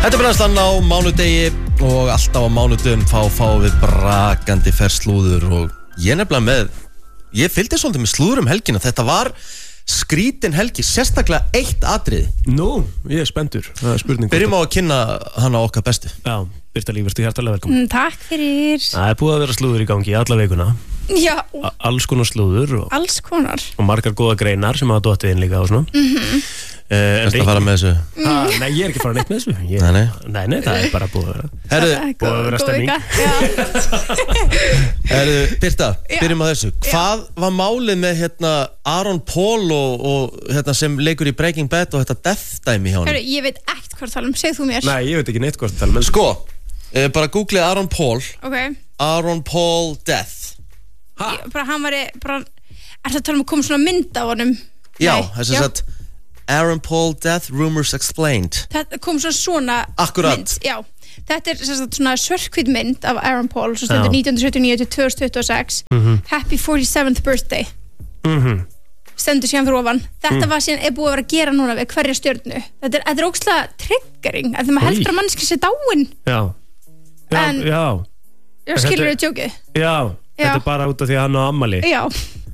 Þetta brennslan á mánudegi og alltaf á mánudum fáum við brakandi ferslúður og ég nefnilega ég fylgdi svolítið með slúður helgina. Þetta var skrítin helgi, sérstaklega eitt atriði. Nú, ég spenntur, það spurning. Byrjum á að kynna hana okkar bestu. Já, Birta Líf, vertu hjartalega velkomin. Takk fyrir. Það búið að vera slúður í gangi alla vikuna. Já. Alls konar slúður og alls konar. Og margar góða greinar sem hafa dottið inn líka og svona. Ertu að fara með þessu? Nei, ég ekki fara neitt með þessu. Nei, það bara búið að vera. Búið að vera stemming. Herðu, Birta, byrjum á þessu. Hvað var málið með Aaron Paul og sem leikur í Breaking Bad og Death dæmi hjá hann? Ég veit ekkert hvað tala segð þú mér. Nei, ég veit ekki neitt hvað tala um. Sko, bara googlið Aaron Paul. Aaron Paul Death. Hann var bara, ertu að tala að koma svona mynd á honum? Já, þess að Aaron Paul Death Rumors Explained. Þetta kom svona Akkurat. Mynd, já. Þetta svona svörkvít mynd af Aaron Paul sem stendur 1979 til 2026. Happy 47th birthday. Stendur síðan fyrir ofan. Þetta var síðan búið að vera að gera núna við hverja stjörnu. Þetta er ógeðslega triggering af því maður heldur að mannski sé dáin. Já, skilur þau tjókið? Já. Þetta er bara út af því að hann á ammali. Já,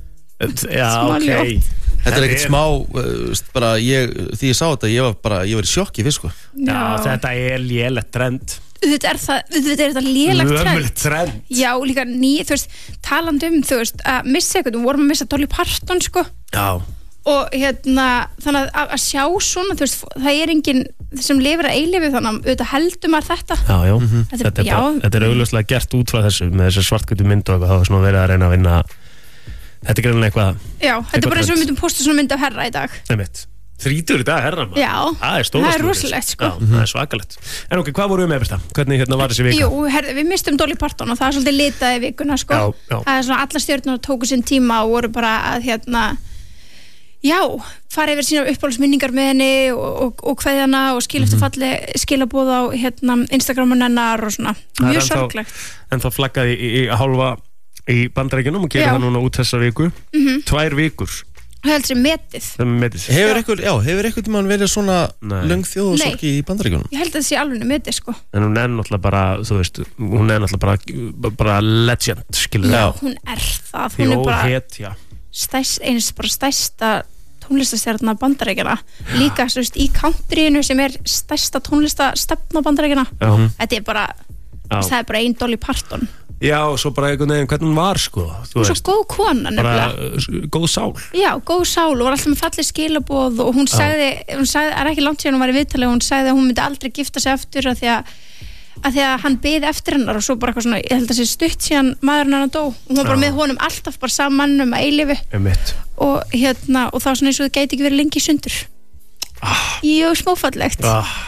ok. Þetta er ekkert smá, bara því ég sá þetta, ég var í sjokki fyrst, sko. Já, þetta er lélegt trend. Þetta er þetta lélegt trend. Ömurlegt trend. Já, líka þú veist, talandi að missa eitthvað, vorum að missa Dolly Parton, sko. Já. Og þannig að sjá svona, þú veist, það er enginn sem lifir að eilífi, þannig að auðvitað heldur maður þetta. Já. Þetta er augljóslega gert út frá þessu, með þessu svartkvítu mynd og eitthvað, það var svona verið að reyna að vinna. Þetta er greinlega eitthvað. Já, þetta er bara eins og við myndum posta svona mynd af herra í dag. Einmitt. 30 í dag herra maður. Já, það er stóra. Það er rosalegt, sko. Já, það er svakalegt. En ok, hvað vorum við með Birta? Hvernig var þessi vika? Jú, við mistum Dolly Parton og það er svolítið litaði vikuna, sko. Já. Það er svona alla stjörnur tóku sinn tíma og voru bara að fara yfir sína uppáhaldsminningar með henni og kveðjana og skil eftir falli skilaboð á Instagramun hennar og svona. Mjög sorglegt. En það flaggaði í hálfa í Bandaríkjunum og gerir það núna út þessa viku. 2 vikur. Það heldur sem metið. Hefur einhvern tímann verið svona löng þjóðsorgi í Bandaríkjunum? Ég held að það sé alveg metið, sko. En hún er náttúrulega bara, þú veist, hún er náttúrulega bara legend, skilur það. Já, hún er það. Hún er bara hetja. Stærsta tónlistastjarna Bandaríkjana. Líka, þú veist, í countryinu sem er stærsta tónlistastefna Bandaríkjana. Þetta er bara, það er bara ein Dolly Parton. Já, og svo bara einhvern veginn hvernig hún var, sko. Hún er svo góð kona, nefnilega. Bara góð sál. Já, góð sál og var alltaf með fallið skilaboð og hún sagði, er ekki langt síðan hún var í viðtali og hún sagði að hún myndi aldrei gifta sig aftur af því að hann beið eftir hennar og svo bara eitthvað svona, ég held að sé stutt síðan maðurinn hennar dó og hún var bara með honum alltaf bara saman mannum að eilífi. Og og það var svona eins og það gæti ekki verið lengi sundur. Jú, smáfallegt.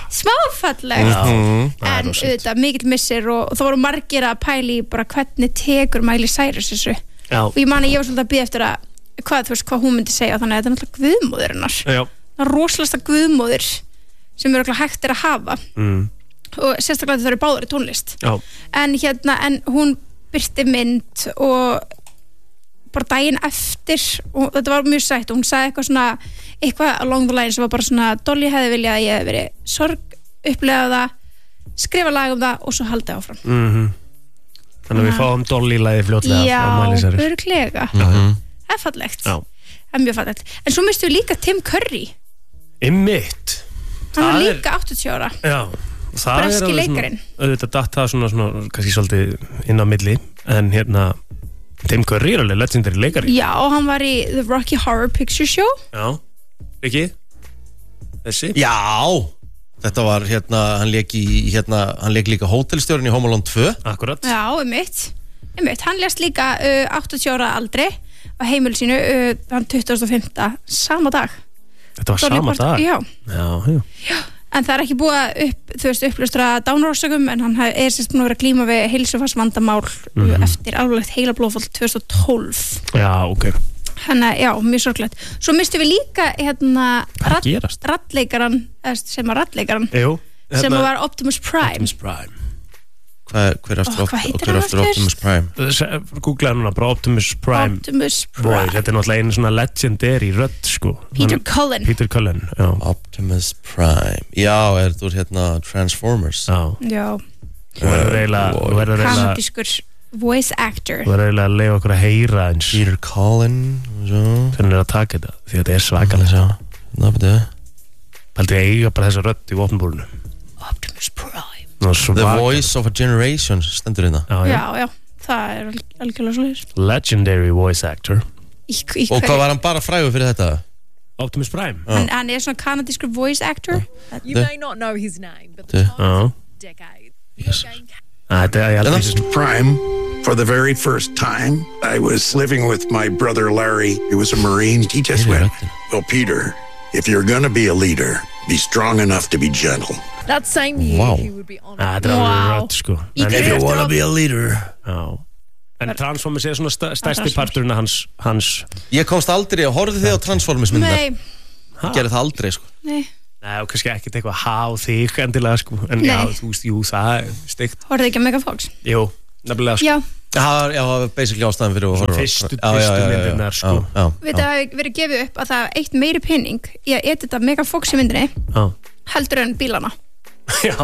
En auðvitað mikill missir og það voru margir að pæli bara hvernig tekur Miley Cyrus þessu. Og ég man að ég var svolítið að bíða eftir hvað hún myndi segja, þannig að þetta er náttúrulega guðmóðir hennar. Það er rosalasta guðmóðir sem örugglega hægt er að hafa. Og sérstaklega það eru báðar í tónlist. En hún birti mynd og bara daginn eftir og þetta var mjög sætt og hún sagði eitthvað along the line sem var bara svona Dolly hefði viljað að ég hefði verið sorg, upplegað það, skrifa lag um það og svo haldið áfram. Þannig að við fáum Dolly-lagið fljótlega. Já, örugglega. Það er fallegt. Það er mjög fallegt. En svo mistum við líka Tim Curry. Einmitt. Hann var líka 80 ára. Já. Breski leikarinn. Auðvitað datt það svona kannski svolítið inn á milli en Tim Curry er alveg legendary leikari. Já, hann var í The Rocky Horror Picture Show. Já, ekki? Þessi? Já, þetta var hann lék líka hótelstjórinn í Home Alone 2. Akkurat. Já, einmitt. Hann lést líka 80 ára aldri á heimili sínu, hann 25. sama dag. Þetta var sama dag? Já. En það er ekki búið að uppljóstra dánarorsökum en hann er sérst nú verið að glíma við heilsufarsvandamál eftir alvarlegt heilablóðfall 2012. Já, ok. Já, mjög sorglegt. Svo mistum við líka raddleikaran sem var Optimus Prime. Hver er aftur Optimus Prime? Googlaði núna bara Optimus Prime Voice, þetta er náttúrulega einu svona legendary rödd sko Peter Cullen, já. Optimus Prime, já, þú hérna Transformers Já Þú verður eiginlega kanadískur voice actor Þú verður eiginlega að leiða okkur að heyra eins Peter Cullen Hvernig að taka þetta, því þetta er svakalega Pældi eiga bara þessa rödd í vopnbúrinu Optimus Prime The voice of a generation stendur hérna Já, það er algjörlega svolítið Legendary voice actor Og hvað var hann bara frægur fyrir þetta? Optimus Prime Hann er svona kanadískur voice actor You may not know his name but the time decade Yes. Optimus Prime, for the very first time, I was living with my brother Larry. He was a Marine. He just went, well, Peter, if you're going to be a leader, be strong enough to be gentle. That same year he would be honored. Rödd, sko. If you want to be a leader. Já. En Transformers er svona stærsti parturinn hans. Ég komst aldrei að horfði þig á Transformers myndar. Nei. Ég gerði það aldrei, sko. Nei, og kannski ekkert eitthvað háð þig endilega, sko. En já, þú veist, jú, það er steikt. Horfðu ekki að Megan Fox? Jú, nefnilega, sko. Já. Já, það var basically ástæðan fyrir að horfa. Fyrstu myndirnar, sko. Við það hafi verið gefið upp að það eitt meiri penning í að edita Megan Fox í myndinni heldur en bílana. Já.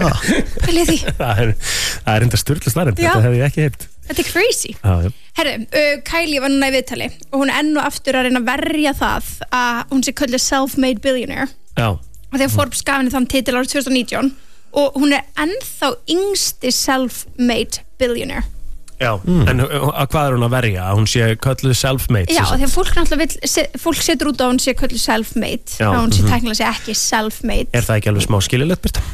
Pælið því. Það er enda sturla starrend, þetta hef ég ekki heyrt. Þetta er crazy. Herðu, Kylie var núna í viðtali og hún er enn og aftur að reyna að verja það að hún sé kölluð self-made billionaire. Já. Og þegar Forbes gaf henni þann titil árið 2019 og hún er ennþá yngsti self-made billionaire. Já, en að hvað er hún að verja? Að hún sé kölluð self-made? Já, þegar fólk náttúrulega fólk setur út á hún sé kölluð self-made og hún sé tæknilega sé ekki self-made. Er það ekki alveg smá skililegt, Birta?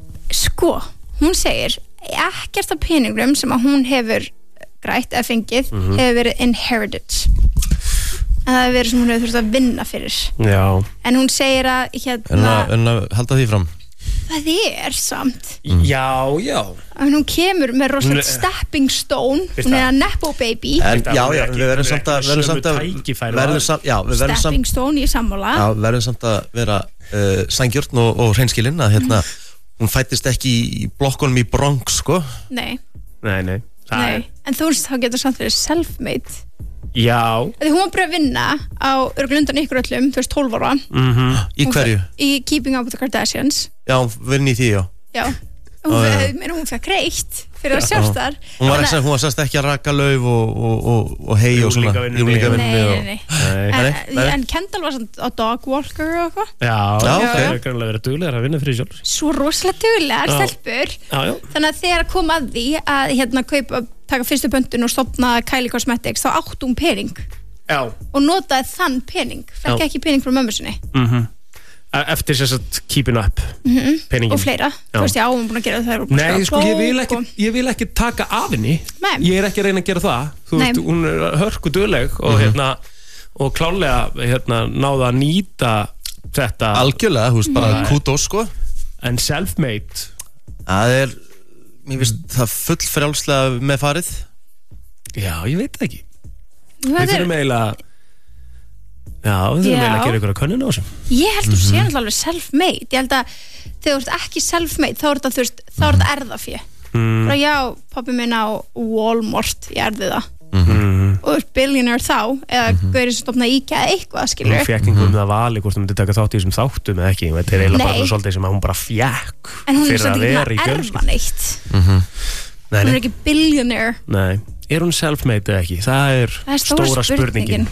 Sko, hún segir ekkert af peningum sem að hún hefur grætt eða fengið hefur verið inherited. En það hefur verið sem hún hefur þurft að vinna fyrir. Já. En hún segir að En að halda því fram. Það er samt. Já. En hún kemur með rosalega stepping stone. Hún er að nepo baby. En já, við verðum samt að stepping stone í sammála. Já, verðum samt að vera sanngjörn og hreinskilinn að hérna hún fættist ekki í blokkunum í Bronx, sko. Nei. En þú veist, þá getur samt verið self-made. Já. Því hún var bara að vinna á örglundan ykkur öllum, þú veist, 12 ára. Í hverju? Í Keeping Up with the Kardashians. Já, vinni í því, já. Já. Hún fekk greitt fyrir að sjást þar. Hún var sérst ekki að raka lauf og hei og svona Nei. En Kendall var svona á dog walker og eitthvað. Já, það er grannlega verið duglegar að vinna fyrir sjálf. Svo rosalega duglegar stelpur. Þannig að þegar kom að því að taka fyrstu pöntun og stofna Kylie Cosmetics, þá átti hún pening. Já. Og notaði þann pening. Fekk ekki pening frá mömmu sinni. Eftir þess að keeping up peningin. Og fleira, þú veist, já, hún er búin að gera það. Nei, sko, ég vil ekki taka af henni. Nei. Ég er ekki að reyna að gera það. Þú veist, hún er hörku dugleg og klálega náða að nýta þetta. Algjörlega, þú veist, bara kudos, sko. En self-made. Það er, mér finnst það full frjálslega með farið. Já, ég veit það ekki. Við þurfum eiginlega að gera ykkur að könnuna á þessu. Ég held að þú sé náttúrulega alveg self-made. Ég held að þegar þú ert ekki self-made þá er þetta erðafé. Bara já, pabbi minn á Walmart, ég erði það. Og þú ert billionaire þá eða gaurið sem stofnaði IKEA eða eitthvað, skilur. Hún fekk einhvern að vali hvort hún myndi taka þátt í þessum þáttum eða ekki. Þetta er eiginlega bara svolítið sem að hún bara fekk fyrir að vera í fjölskyldu. Hún er ekki billionaire. Nei, er hún self-made eða ekki? Það er stóra spurningin.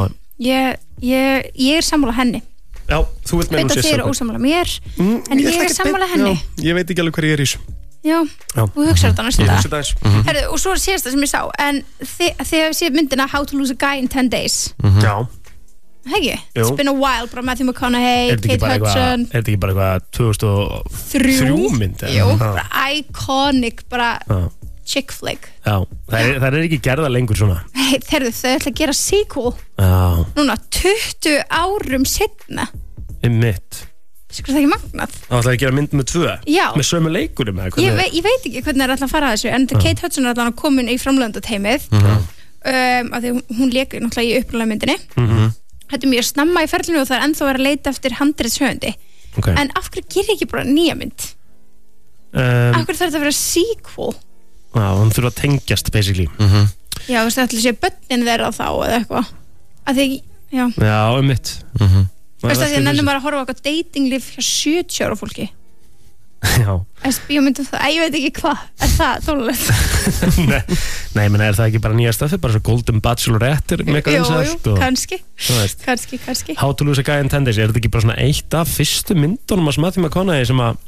Ég er sammála henni. Já, þú vilt meina hún sé self-made. Þetta er ósammála mér, en ég er sammála henni. Ég veit ekki alveg hvað ég er í þessu. Já, þú hugsaður þetta næstu það. Herðu, og svo síðast það sem ég sá, en þegar ég sé myndina How to Lose a Guy in 10 Days. Já. Hegi? It's been a while, bara Matthew McConaughey, Kate Hudson. Er þetta ekki bara eitthvað 2003 mynd? Jú, bara iconic, bara chick flick. Já, það er ekki gerða lengur svona. Nei, þau ætla að gera sequel. Já. Núna, 20 árum setna. Mitt. Sko það ekki magnað. Það ætla að gera mynd með 2? Já. Með sömu leikurum eða hvernig? Ég veit ekki hvernig það er alltaf að fara að þessu, en Kate Hudson er alltaf komin í framlöfundateymið. Af því hún lék náttúrulega í upprunalega myndinni. Þetta er mjög snemma í ferlinu og það er ennþá að vera að leita eftir handritshöfundi. En af hverju gerir ekki bara nýja mynd? Af hverju þarf þetta að vera sequel? Já, hann þurfa að tengjast basically. Já, þú veist, ætli sé börnin þeirra þá eða eitthvað. Að því, já. Já, mitt. Þú veist að því að nennum bara að horfa á eitthvað datinglíf hjá 70 ára fólki. Já. Bíómyndum það, ég veit ekki hvað. Er það tónlegt? Nei, menn er það ekki bara nýja stöfi, bara svo Golden Bachelorette Jú, kannski. How to Lose a Guy in 10 Days, er þetta ekki bara svona eitt af fyrstu myndunum að Matthew McConaughey sem hann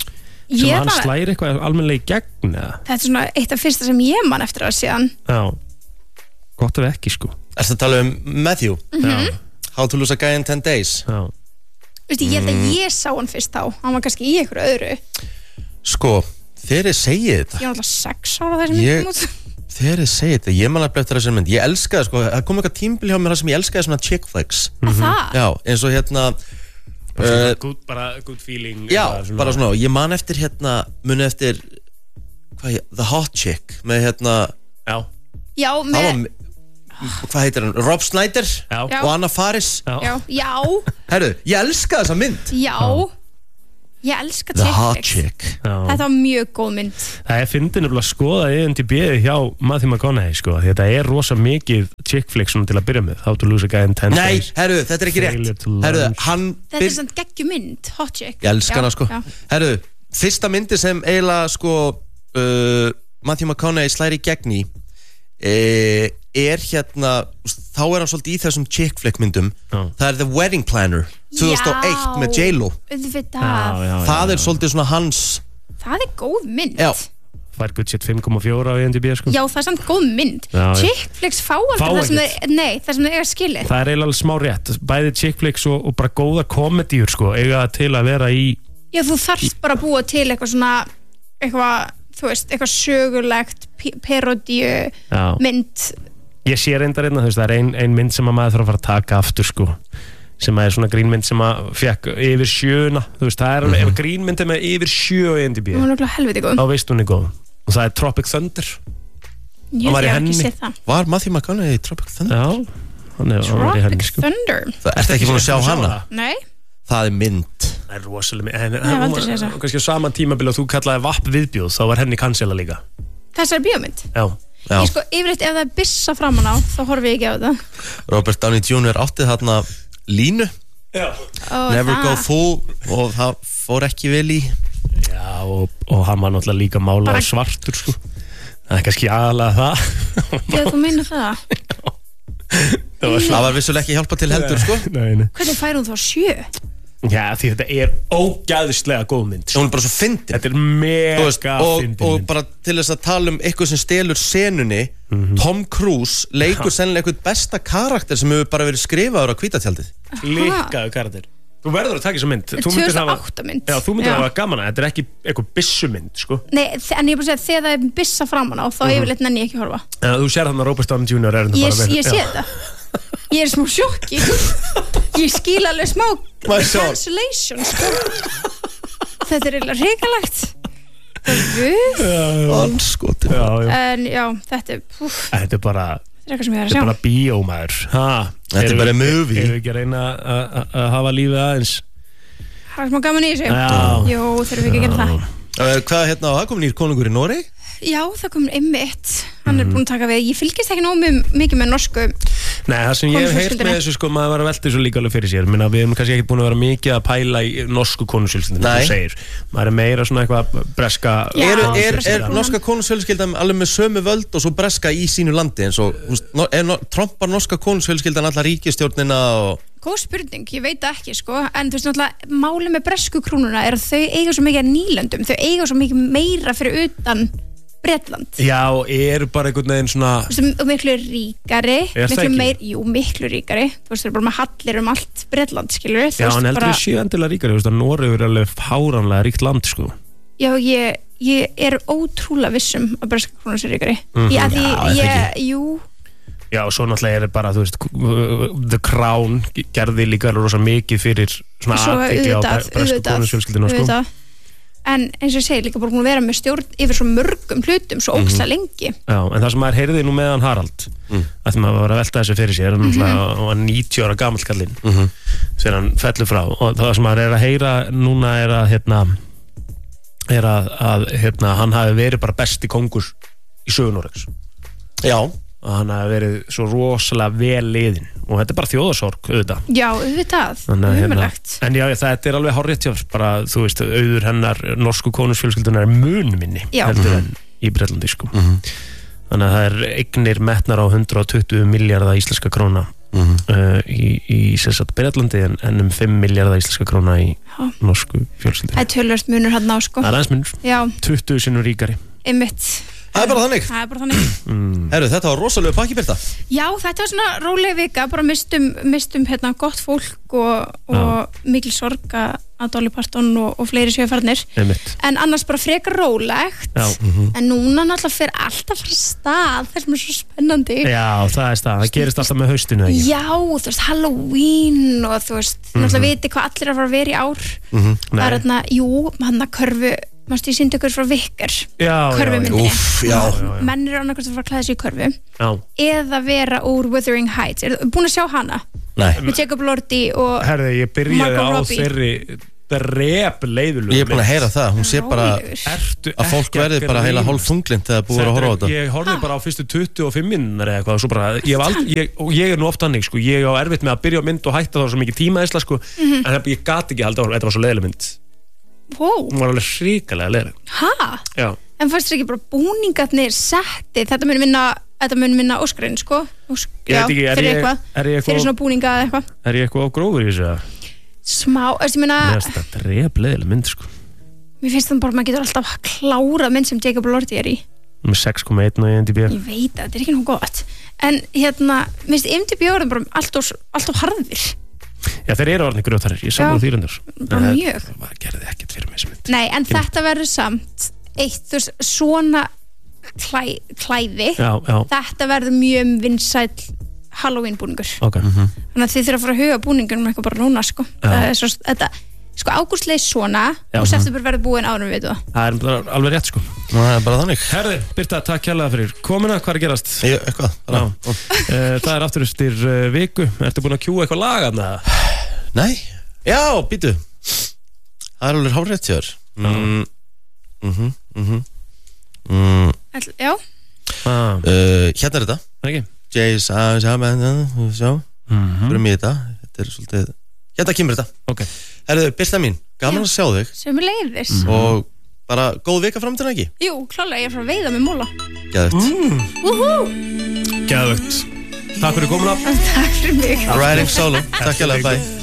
slæri eitthvað almennilega í gegn eða? Þetta er svona eitt af fyrsta sem ég man eftir að sé hann. Já, gott ef ekki sko. Erstu að tala um Matthew? Já. How to Lose a Guy in 10 Days? Já. Veistu, ég held að ég sá hann fyrst þá. Hann var kannski í einhverju öðru. Sko, þegar ég segi þetta. Ég var alltaf 6 ára þessum myndum út. Þegar ég segi þetta, ég man að eftir þessum mynd. Ég elskaði, sko, það kom eitthvað tímabil hjá mér það sem ég elskaði svona chick flicks. Það? Já, eins og hérna... bara good feeling. Já, bara svona, ég man eftir hérna, muni eftir, The Hot Chick, með hérna... Já, með... Hvað heitir hann? Rob Schneider og Anna Faris. Já. Herru, ég elska þessa mynd. Já. Ég elska The Hot Chick. Þetta var mjög góð mynd. Það fyndið nefnilega að skoða IMDb hjá Matthew McConaughey sko. Þetta er rosa mikið chick flick til að byrja með. How to Lose a Guy in 10 Days. Nei, herru, þetta er ekki rétt. Herru, þetta er svona geggjumynd, Hot Chick. Ég elska hana sko. Herru, fyrsta myndi sem eiginlega sko Matthew McConaughey slæri í gegn í er hérna, þá er hann svolítið í þessum chick flick myndum. Það er The Wedding Planner 2001 með J-Lo. Það er svolítið svona hans. Það er góð mynd. Já. Fær good shit 5,4 á IMDb sko. Já, það er samt góð mynd. Chick flicks fá aldrei það sem þau eiga skilið. Það er eiginlega smá rétt. Bæði chick flicks og bara góða komedíur sko, eiga til að vera í. Já, þú þarft bara að búa til eitthvað svona þú veist, eitthvað sögulegt parodíu mynd. Ég sé reyndar einna, þú veist, það er ein mynd sem að maður þarf að fara að taka aftur sko, sem að er svona grínmynd sem að fekk yfir 7, þú veist, það er ef grínmynd er með yfir 7 í IMDb. Hún er náttúrulega helviti góð. Þá veist hún er góð. Og það er Tropic Thunder. Ég hef ekki séð það. Var Matthew McConaughey í Tropic Thunder? Já, hann var í henni sko. Tropic Thunder? Það ert ekki búin að sjá hana? Nei. Það er mynd. Það er rosalega mynd. Kannski á sama tímabil og þú kallaði vapp viðbjóð, þá var henni cancela líka. Þessari bíómynd? Já. Ég sko, yfirleitt ef það er byssa framan á, þá horfum við ekki á þetta. Robert Downey Jr. áttið þarna línu. Já. Never go full, og það fór ekki vel í. Já, og hann var náttúrulega líka málað svartur sko. Það er kannski aðalega það. Já, þú meina það? Það var vissulega ekki hjálpa til heldur sko. Nei. Hvernig fær hún þá 7? Já, því þetta er ógæðislega góð mynd. Hún er bara svo fyndin. Þetta er mega fyndin mynd. Og bara til þess að tala um eitthvað sem stelur senunni, Tom Cruise leikur sennilega eitthvað besta karakter sem hefur bara verið skrifaður á hvítatjaldið. Líkaðu karakter. Þú verður að taka þessa mynd. 2008 mynd. Já, þú myndir hafa gaman að þetta er ekki eitthvað byssumynd sko. Nei, en ég er bara að segja þegar það er byssa framan á, þá yfirleitt nenni ég ekki horfa. Þú sér þarna Robert Downey Jr. Ég sé þetta. Ég er smá sjokki. Ég skil alveg smá cancellation sko. Þetta er eiginlega hrikalegt. Anskotin. En já, þetta er bara þetta er bara bíómaður. Þetta er bara movie. Erum við ekki að reyna að hafa lífið aðeins? Það er smá gaman í þessu. Jú, þurfum við ekki að gera það. Hvað hérna, það kom nýr konungur í Noregi? Já, það kom einmitt. Hann er búinn að taka við. Ég fylgist ekki nógu mikið með norsku. Nei, það sem ég hef heyrt með þessu sko, maður var að velta þessu líka alveg fyrir sér. Minna, við erum kannski ekki búin að vera mikið að pæla í norsku konungsfjölskyldunum, þú segir. Maður er meira svona eitthvað breska. Er norska konungsfjölskyldan alveg með sömu völd og svo breska í sínu landi eins og trompar norska konungsfjölskyldan alla ríkistjórnina og... Góð spurning, ég veit ekki sko, en þú veist náttúrulega málið með bresku krúnuna er að þau eiga svo mikið nýlöndum, þau eiga svo mikið meira fyrir utan Bretland. Já, er bara einhvern veginn svona... Þú veist, miklu ríkari, miklu ríkari, þú veist, þau eru bara með hallir allt Bretland, skilur. Já, en heldur þau endilega ríkari, þú veist, að Noregur er alveg fáránlega ríkt land, sko. Já, ég er ótrúlega vissum að breska krúnuna sé ríkari. Já, og svo náttúrulega er bara, þú veist, The Crown gerði líka rosa mikið fyrir svona athygli á bresku konungsfjölskylduna, sko. En eins og ég segi, líka bara búin að vera með stjórn yfir svo mörgum hlutum, svo ógeðslega lengi. Já, en það sem maður heyrði nú meðan Harald, að maður var að velta þessu fyrir sér, hann var 90 ára gamall kallinn, þegar hann fellur frá. Og það sem maður er að heyra núna er að hann hafi verið bara besti kóngur í sögu Noregs. Já. Og hann hafi verið svo rosalega vel liðin og þetta bara þjóðarsorg auðvitað. Já, auðvitað, umurlegt. En já, þetta alveg hárrétt hjá, bara, þú veist, auður hennar norsku konungsfjölskyldunar mun minni heldur en í Bretlandi, sko. Þannig að það eignir metnar á 120 milljarða íslenska króna í sérsagt Bretlandi en 5 milljarða íslenska króna í norsku fjölskyldu. Það tölvöld munur hann á, sko. Það aðeins munur. Já. 20 sinnum ríkari. Einmitt. Það bara þannig. Herru, þetta var rosalega pakki, Birta. Já, þetta var svona róleg vika, bara mistum hérna gott fólk og mikil sorg að Dolly Parton og fleiri sjöfarnir. En annars bara frekar rólegt. En núna náttúrulega fer alltaf frá stað, það sem svo spennandi. Já, það stað, það gerist alltaf með haustinu, ekki? Já, þú veist, Halloween og þú veist, náttúrulega viti hvað allir að fara að vera í ár. Það er hérna, hann að körfu. Mástu ég sýndi ykkur frá Vikkar körfumyndinni. Menn eru annarkvæmst að fara að klæða sig í körfu eða vera úr Wuthering Heights. Er þú búin að sjá hana? Nei. Með Jacob Elordi og Herði, ég byrjaði á þeirri drepleiðulegu. Ég er búin að heyra það. Hún sé bara að fólk verði bara heila hálf þunglind þegar búið að horfa á þetta. Ég horfði bara á fyrstu 25 minnur eða eitthvað og svo bara, ég er nú oft hannig, sko, ég á erfitt með að byrja á mynd og hætta þá svo mikið tímaðisla, sko, en ég gat ekki halda á, þetta var svo leiðileg mynd. Wow. Hún var alveg hrikalega leiðileg. Já. En fannst þér ekki bara búningarnir setti, þetta mun minna Óskarinn, sko? Já, fyrir eitthvað, fyrir svona búninga eða eitthvað. Er ég eitthvað á grófur í þessu? Smá, ég meina... Mér finnst þetta drepleiðileg mynd, sko. Mér finnst það bara, maður getur alltaf klárað mynd sem Jacob Elordi er í. Með 6,1 og IMDb. Ég veit að þetta er ekki nú gott. En hérna, minnst IMDb er bara alltof harðir. Já, þeir eru orðinni grjótarir, ég sammála því reyndar. Bara mjög. Það gerði ekkert fyrir mig sem mynd. Nei, en þetta verður samt eitt, þú veist, svona klæði. Já. Þetta verður mjög vinsæll Halloween búningur. Þannig að þið þurfa að fara að huga búningunum eitthvað bara núna, sko. Þetta, sko, ágústleið svona og september verður búin árum við það. Það er alveg rétt, sko. Það er bara þannig. Herði, Birta, takk kærlega fyrir komuna. Hvað er gerast? Eitthvað. Það er aftur eftir viku. Ertu búin að kjúa eitthvað lag að það? Nei. Já, býtu. Það er alveg hárrétt hjá þér. Já. Hérna er þetta. Ekki? Fyrir mig þetta. Þetta er svolítið... Hérna kemur þetta. Ok. Herðu, Birta mín, gaman að sjá þig. Sömuleiðis. Og bara góð vika fram til það ekki? Jú, klálega, ég er frá að veiða með móla. Geðvögt. Geðvögt. Takk fyrir komuna. Takk fyrir mig. Riding solo. Takk hjá þig, bye.